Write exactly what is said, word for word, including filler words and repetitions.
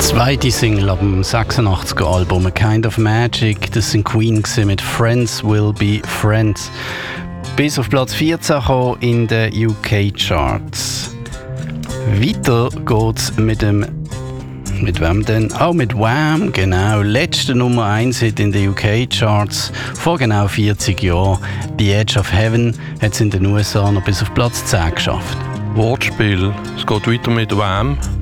Zweite Single ab dem sechsundachtziger Album «A Kind of Magic». Das sind Queen mit «Friends Will Be Friends». Bis auf Platz vierzehn gekommen in den U K-Charts. Weiter geht's mit dem... Mit wem denn? Auch mit Wham, genau. Letzte Nummer eins Hit in den U K-Charts vor genau vierzig Jahren. «The Edge of Heaven» hat es in den U S A noch bis auf Platz zehn geschafft. Wortspiel. Es geht weiter mit Wham.